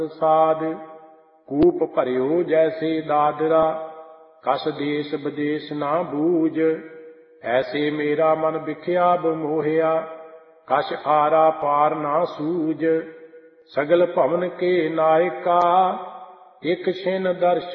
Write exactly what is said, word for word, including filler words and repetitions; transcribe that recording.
ਸਾਧ ਕੂਪ ਭਰਿਓ ਜੈਸੇ ਦਾਦਰਾ, ਕਸ ਦੇਸ ਵਿਦੇਸ ਨਾ ਬੂਝ। ਐਸੇ ਮੇਰਾ ਮਨ ਵਿਖਿਆ ਬਮੋਹਿਆ, ਕਛ ਆਰਾ ਪਾਰ ਨਾ ਸੂਝ। ਸਗਲ ਭਵਨ ਕੇ ਨਾਇਕਾ, ਇਕ ਛਿਨ ਦਰਸ਼ਨ